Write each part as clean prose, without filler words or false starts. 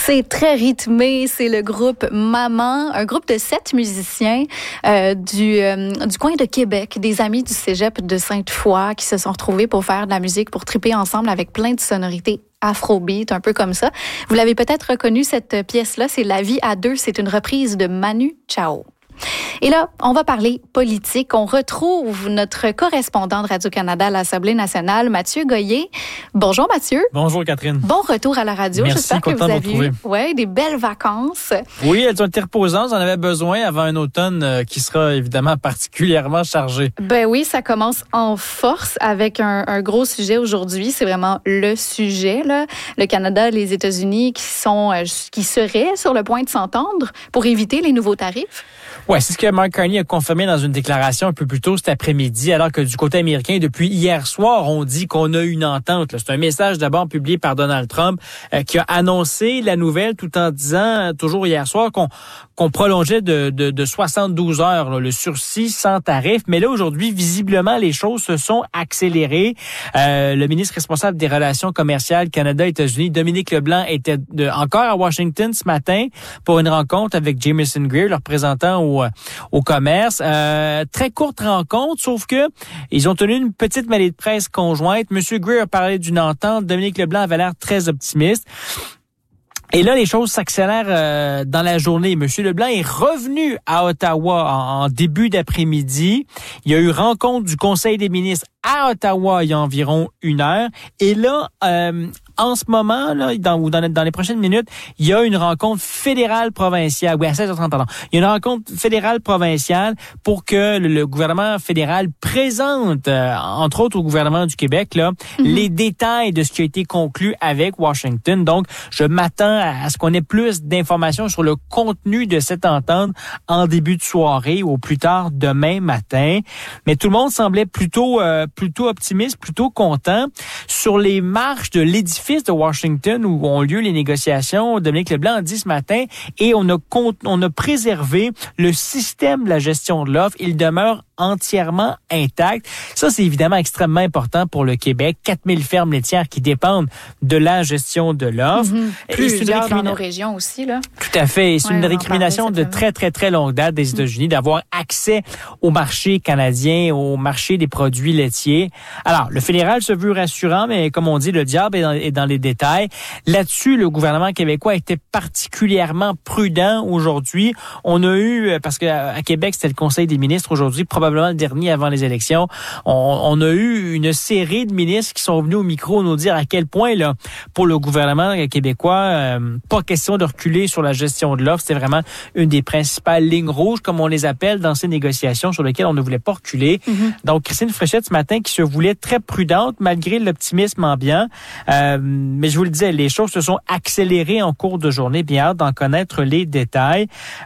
C'est très rythmé. C'est le groupe Maman, un groupe de 7 musiciens du coin de Québec, des amis du cégep de Sainte-Foy qui se sont retrouvés pour faire de la musique, pour triper ensemble avec plein de sonorités afrobeat, un peu comme ça. Vous l'avez peut-être reconnu, cette pièce-là, c'est La vie à deux. C'est une reprise de Manu Chao. Et là, on va parler politique. On retrouve notre correspondant de Radio-Canada à l'Assemblée nationale, Mathieu Goyer. Bonjour Mathieu. Bonjour Catherine. Bon retour à la radio. Merci, j'espère que vous avez eu des belles vacances. Oui, elles ont été reposantes. On en avait besoin avant un automne qui sera évidemment particulièrement chargé. Ben oui, ça commence en force avec un gros sujet aujourd'hui. C'est vraiment le sujet, là. Le Canada et les États-Unis qui seraient sur le point de s'entendre pour éviter les nouveaux tarifs. Ouais, c'est ce que Mark Carney a confirmé dans une déclaration un peu plus tôt cet après-midi, alors que du côté américain, depuis hier soir, on dit qu'on a une entente. C'est un message d'abord publié par Donald Trump qui a annoncé la nouvelle tout en disant, toujours hier soir, qu'on prolongeait de 72 heures là, le sursis sans tarif. Mais là, aujourd'hui, visiblement, les choses se sont accélérées. Le ministre responsable des relations commerciales Canada-États-Unis, Dominique Leblanc, était encore à Washington ce matin pour une rencontre avec Jamieson Greer, le représentant au commerce. Très courte rencontre, sauf que ils ont tenu une petite mêlée de presse conjointe. Monsieur Greer a parlé d'une entente. Dominique Leblanc avait l'air très optimiste. Et là, les choses s'accélèrent dans la journée. Monsieur Leblanc est revenu à Ottawa en début d'après-midi. Il y a eu rencontre du Conseil des ministres à Ottawa il y a environ 1 heure. Et là, en ce moment, là, dans les prochaines minutes, il y a une rencontre fédérale provinciale. Oui, à 16h30, pardon. Il y a une rencontre fédérale provinciale pour que le gouvernement fédéral présente, entre autres au gouvernement du Québec, là, les détails de ce qui a été conclu avec Washington. Donc, je m'attends à ce qu'on ait plus d'informations sur le contenu de cette entente en début de soirée ou au plus tard demain matin. Mais tout le monde semblait plutôt optimiste, plutôt content. Sur les marches de l'édifice de Washington où ont lieu les négociations, Dominique Leblanc a dit ce matin, et on a préservé le système de la gestion de l'offre. Il demeure entièrement intact. Ça, c'est évidemment extrêmement important pour le Québec. 4000 fermes laitières qui dépendent de la gestion de l'offre. Plusieurs dans nos régions aussi, là. Tout à fait. Et c'est une récrimination de très, très, très longue date des États-Unis d'avoir accès au marché canadien, au marché des produits laitiers. Alors, le fédéral se veut rassurant, mais comme on dit, le diable est dans les détails. Là-dessus, le gouvernement québécois était particulièrement prudent aujourd'hui. On a eu, parce qu'à Québec, c'était le Conseil des ministres aujourd'hui, probablement le dernier avant les élections, on a eu une série de ministres qui sont venus au micro nous dire à quel point, là, pour le gouvernement québécois, pas question de reculer sur la gestion de l'offre. C'était vraiment une des principales lignes rouges, comme on les appelle, dans ces négociations sur lesquelles on ne voulait pas reculer. Donc, Christine Fréchette, ce matin, qui se voulait très prudente, malgré l'optimisme ambiant. Mais je vous le disais, les choses se sont accélérées en cours de journée. Bien hâte d'en connaître les détails.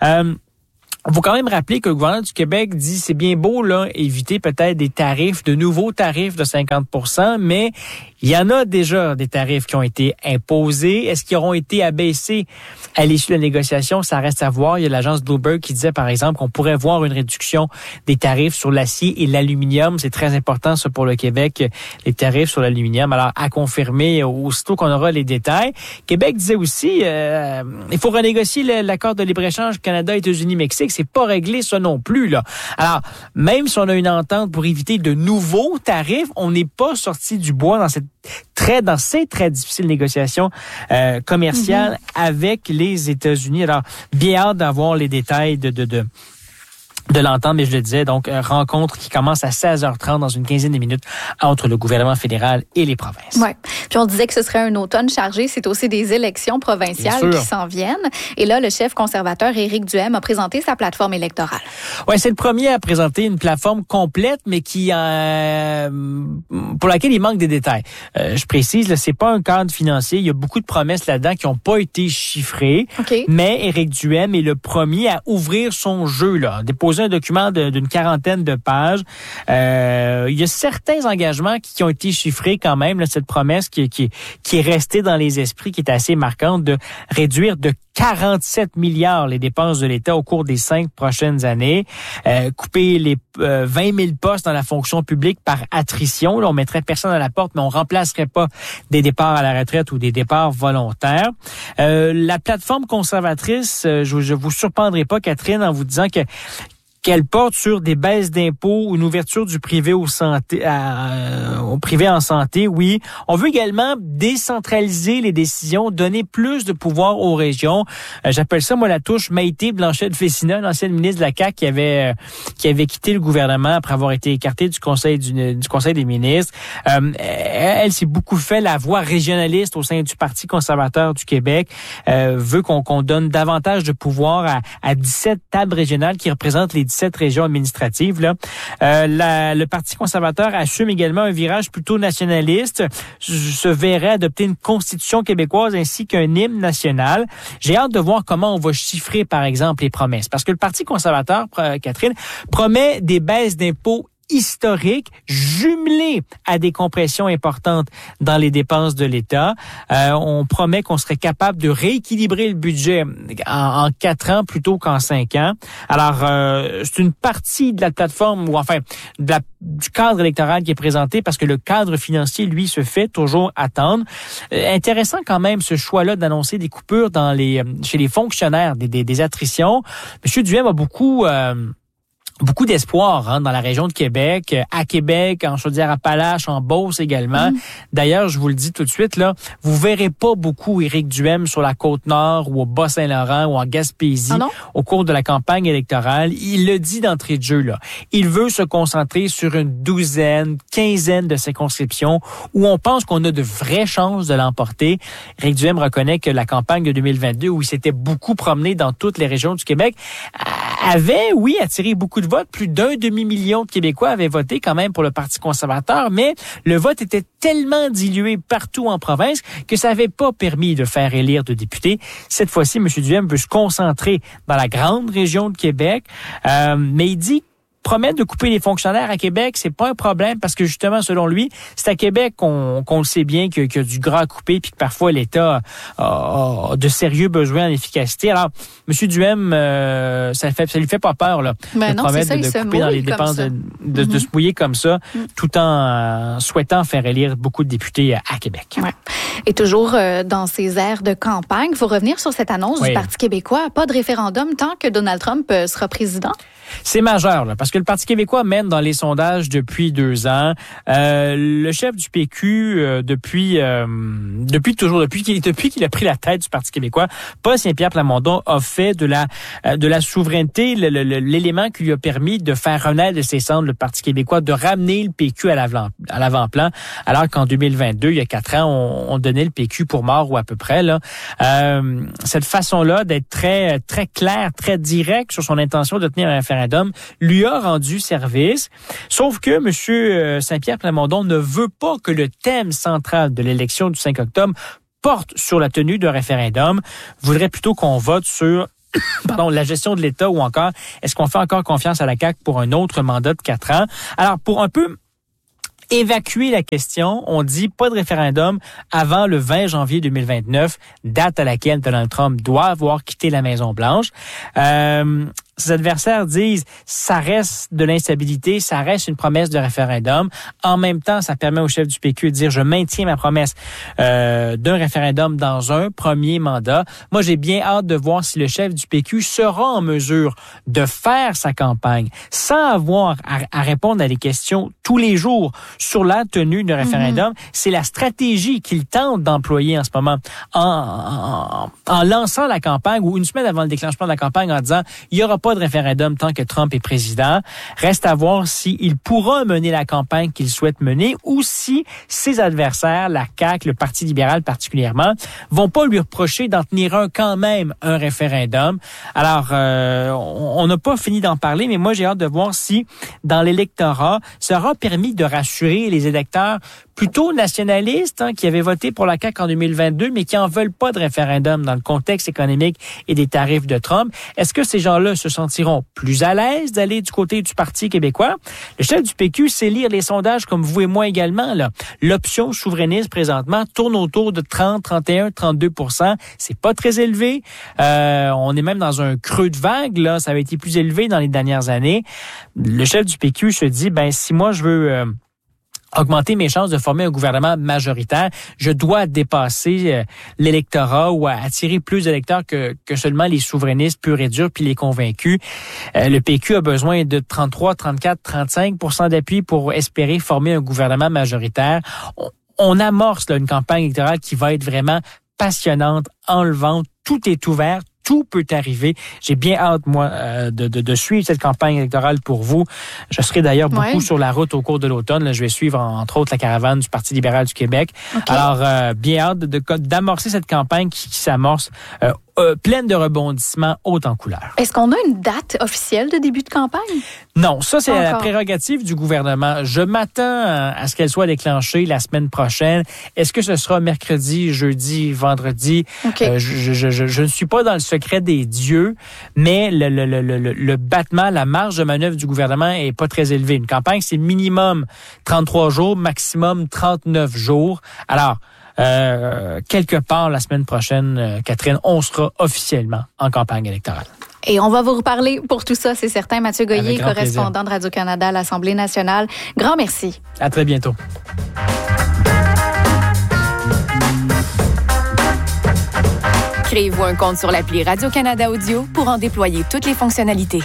Il faut quand même rappeler que le gouvernement du Québec dit c'est bien beau là éviter peut-être de nouveaux tarifs de 50%, mais il y en a déjà des tarifs qui ont été imposés. Est-ce qu'ils auront été abaissés à l'issue de la négociation? Ça reste à voir. Il y a l'agence Bloomberg qui disait, par exemple, qu'on pourrait voir une réduction des tarifs sur l'acier et l'aluminium. C'est très important, ça, pour le Québec, les tarifs sur l'aluminium. Alors, à confirmer aussitôt qu'on aura les détails. Québec disait aussi, il faut renégocier l'accord de libre-échange Canada-États-Unis-Mexique. C'est pas réglé, ça non plus, là. Alors, même si on a une entente pour éviter de nouveaux tarifs, on n'est pas sorti du bois dans ces très difficiles négociations commerciales avec les États-Unis. Alors, bien hâte d'avoir les détails de l'entente, mais je le disais, donc rencontre qui commence à 16h30 dans une quinzaine de minutes entre le gouvernement fédéral et les provinces. Oui. Puis on disait que ce serait un automne chargé. C'est aussi des élections provinciales qui s'en viennent. Et là, le chef conservateur Éric Duhem a présenté sa plateforme électorale. Oui, c'est le premier à présenter une plateforme complète, mais qui pour laquelle il manque des détails. Je précise, là, c'est pas un cadre financier. Il y a beaucoup de promesses là-dedans qui n'ont pas été chiffrées. Mais Éric Duhem est le premier à ouvrir son jeu, là, déposer déposé un document d'une 40aine de pages. Il y a certains engagements qui ont été chiffrés quand même, là, cette promesse qui est restée dans les esprits, qui est assez marquante, de réduire de 47 milliards les dépenses de l'État au cours des 5 prochaines années, couper les 20 000 postes dans la fonction publique par attrition. Là, on mettrait personne à la porte, mais on remplacerait pas des départs à la retraite ou des départs volontaires. La plateforme conservatrice, je vous surprendrai pas, Catherine, en vous disant qu'elle porte sur des baisses d'impôts, une ouverture du privé au privé en santé, oui. On veut également décentraliser les décisions, donner plus de pouvoir aux régions. J'appelle ça, moi, la touche Maïté Blanchette-Fessina, l'ancienne ministre de la CAQ qui avait quitté le gouvernement après avoir été écartée du Conseil des ministres. Elle s'est beaucoup fait la voix régionaliste au sein du Parti conservateur du Québec, veut qu'on donne davantage de pouvoir à 17 tables régionales qui représentent les 17 régions administratives. Là. Le Parti conservateur assume également un virage plutôt nationaliste, se verrait adopter une constitution québécoise ainsi qu'un hymne national. J'ai hâte de voir comment on va chiffrer, par exemple, les promesses. Parce que le Parti conservateur, Catherine, promet des baisses d'impôts historique, jumelé à des compressions importantes dans les dépenses de l'État. On promet qu'on serait capable de rééquilibrer le budget en 4 ans plutôt qu'en 5 ans. Alors, c'est une partie de la plateforme, ou enfin, du cadre électoral qui est présenté, parce que le cadre financier, lui, se fait toujours attendre. Intéressant quand même ce choix-là d'annoncer des coupures chez les fonctionnaires, des attritions. M. Duhem a beaucoup d'espoir dans la région de Québec, à Québec, en Chaudière-Appalaches, en Beauce également. D'ailleurs, je vous le dis tout de suite, là, vous verrez pas beaucoup Éric Duhem sur la Côte-Nord ou au Bas-Saint-Laurent ou en Gaspésie au cours de la campagne électorale. Il le dit d'entrée de jeu, là. Il veut se concentrer sur une quinzaine de circonscriptions où on pense qu'on a de vraies chances de l'emporter. Éric Duhem reconnaît que la campagne de 2022, où il s'était beaucoup promené dans toutes les régions du Québec, avait, oui, attiré beaucoup de votes. Plus d'1 demi-million de Québécois avaient voté quand même pour le Parti conservateur, mais le vote était tellement dilué partout en province que ça n'avait pas permis de faire élire de députés. Cette fois-ci, M. Duhem veut se concentrer dans la grande région de Québec, mais il dit promettre de couper les fonctionnaires à Québec, c'est pas un problème parce que justement, selon lui, c'est à Québec qu'on le sait bien qu'il y a du gras à couper puis que parfois l'État a de sérieux besoins en efficacité. Alors, M. Duhem, ça lui fait pas peur là, de promettre de couper dans les dépenses, de se mouiller comme ça, tout en souhaitant faire élire beaucoup de députés à Québec. Ouais. Et toujours dans ces airs de campagne, il faut revenir sur cette annonce du Parti québécois. Pas de référendum tant que Donald Trump sera président. C'est majeur, là, parce que le Parti québécois mène dans les sondages depuis 2 ans. Le chef du PQ, depuis qu'il a pris la tête du Parti québécois, Paul Saint-Pierre Plamondon a fait de la souveraineté l'élément qui lui a permis de faire renaître de ses cendres le Parti québécois, de ramener le PQ à l'avant-plan, alors qu'en 2022, il y a 4 ans, on donnait le PQ pour mort ou à peu près. Là. Cette façon-là d'être très, très clair, très direct sur son intention de tenir un référendum lui a rendu service. Sauf que M. Saint-Pierre Plamondon ne veut pas que le thème central de l'élection du 5 octobre porte sur la tenue d'un référendum. Voudrait plutôt qu'on vote sur la gestion de l'État ou encore est-ce qu'on fait encore confiance à la CAQ pour un autre mandat de 4 ans. Alors, pour un peu évacuer la question, on dit pas de référendum avant le 20 janvier 2029, date à laquelle Donald Trump doit avoir quitté la Maison-Blanche. Ses adversaires disent ça reste de l'instabilité, ça reste une promesse de référendum. En même temps, ça permet au chef du PQ de dire je maintiens ma promesse d'un référendum dans un premier mandat. Moi, j'ai bien hâte de voir si le chef du PQ sera en mesure de faire sa campagne sans avoir à répondre à des questions tous les jours sur la tenue d'un référendum. C'est la stratégie qu'il tente d'employer en ce moment en lançant la campagne ou une semaine avant le déclenchement de la campagne en disant il y aura pas de référendum tant que Trump est président. Reste à voir s'il pourra mener la campagne qu'il souhaite mener ou si ses adversaires, la CAQ, le Parti libéral particulièrement, vont pas lui reprocher d'en tenir quand même un référendum. Alors, on n'a pas fini d'en parler, mais moi, j'ai hâte de voir si, dans l'électorat, ça aura permis de rassurer les électeurs plutôt nationalistes qui avaient voté pour la CAQ en 2022, mais qui en veulent pas de référendum dans le contexte économique et des tarifs de Trump. Est-ce que ces gens-là se sentiront plus à l'aise d'aller du côté du Parti québécois. Le chef du PQ sait lire les sondages comme vous et moi également. Là. L'option souverainiste présentement tourne autour de 30, 31, 32 %. C'est pas très élevé. On est même dans un creux de vague. Là. Ça avait été plus élevé dans les dernières années. Le chef du PQ se dit, si moi je veux augmenter mes chances de former un gouvernement majoritaire, je dois dépasser l'électorat ou attirer plus d'électeurs que seulement les souverainistes purs et durs puis les convaincus. Le PQ a besoin de 33, 34, 35 % d'appui pour espérer former un gouvernement majoritaire. On amorce là, une campagne électorale qui va être vraiment passionnante, enlevante, tout est ouvert. Tout peut arriver. J'ai bien hâte, moi, de suivre cette campagne électorale pour vous. Je serai d'ailleurs beaucoup sur la route au cours de l'automne. Là, je vais suivre, entre autres, la caravane du Parti libéral du Québec. Okay. Alors, bien hâte d'amorcer cette campagne qui s'amorce pleine de rebondissements haut en couleur. Est-ce qu'on a une date officielle de début de campagne? Non, ça, c'est la prérogative du gouvernement. Je m'attends à ce qu'elle soit déclenchée la semaine prochaine. Est-ce que ce sera mercredi, jeudi, vendredi? Okay. Je ne suis pas dans le secret des dieux, mais le battement, la marge de manœuvre du gouvernement est pas très élevée. Une campagne, c'est minimum 33 jours, maximum 39 jours. Alors, quelque part la semaine prochaine, Catherine, on sera officiellement en campagne électorale. Et on va vous reparler pour tout ça, c'est certain. Mathieu Goyer, correspondant de Radio-Canada à l'Assemblée nationale. Grand merci. À très bientôt. Créez-vous un compte sur l'appli Radio-Canada Audio pour en déployer toutes les fonctionnalités.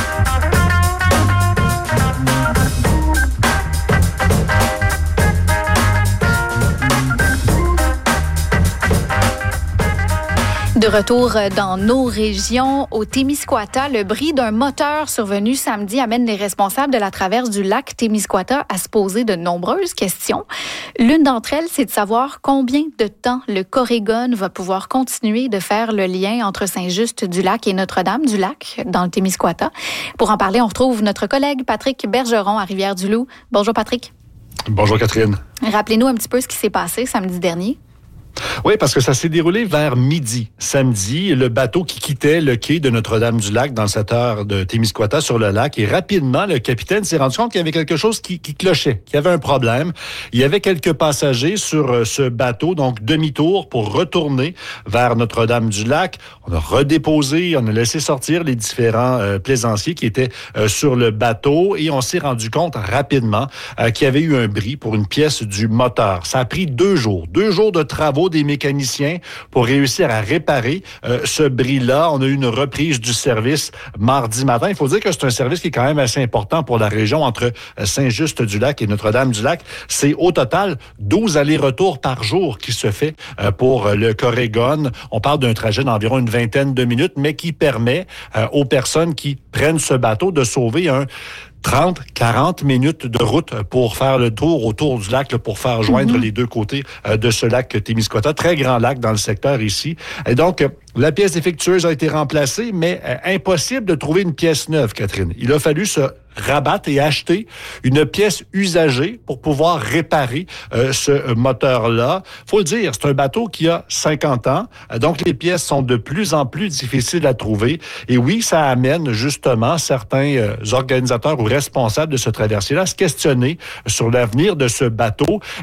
De retour dans nos régions, au Témiscouata, le bris d'un moteur survenu samedi amène les responsables de la traverse du lac Témiscouata à se poser de nombreuses questions. L'une d'entre elles, c'est de savoir combien de temps le Corrigon va pouvoir continuer de faire le lien entre Saint-Just-du-Lac et Notre-Dame-du-Lac dans le Témiscouata. Pour en parler, on retrouve notre collègue Patrick Bergeron à Rivière-du-Loup. Bonjour Patrick. Bonjour Catherine. Rappelez-nous un petit peu ce qui s'est passé samedi dernier. Oui, parce que ça s'est déroulé vers midi, samedi. Le bateau qui quittait le quai de Notre-Dame-du-Lac dans le secteur de Témiscouata sur le lac. Et rapidement, le capitaine s'est rendu compte qu'il y avait quelque chose qui clochait, qu'il y avait un problème. Il y avait quelques passagers sur ce bateau, donc demi-tour pour retourner vers Notre-Dame-du-Lac. On a redéposé, on a laissé sortir les différents plaisanciers qui étaient sur le bateau et on s'est rendu compte rapidement qu'il y avait eu un bris pour une pièce du moteur. Ça a pris 2 jours de travaux des mécaniciens pour réussir à réparer ce bris-là. On a eu une reprise du service mardi matin. Il faut dire que c'est un service qui est quand même assez important pour la région entre Saint-Just-du-Lac et Notre-Dame-du-Lac. C'est au total 12 allers-retours par jour qui se fait pour le Corrigon. On parle d'un trajet d'environ une vingtaine de minutes, mais qui permet aux personnes qui prennent ce bateau de sauver 30-40 minutes de route pour faire le tour autour du lac, pour faire joindre les deux côtés de ce lac Témiscouata. Très grand lac dans le secteur ici. Et donc, la pièce défectueuse a été remplacée, mais impossible de trouver une pièce neuve, Catherine. Il a fallu se rabattre et acheter une pièce usagée pour pouvoir réparer ce moteur-là. Faut le dire, c'est un bateau qui a 50 ans, donc les pièces sont de plus en plus difficiles à trouver. Et oui, ça amène justement certains organisateurs ou responsables de ce traversier-là à se questionner sur l'avenir de ce bateau.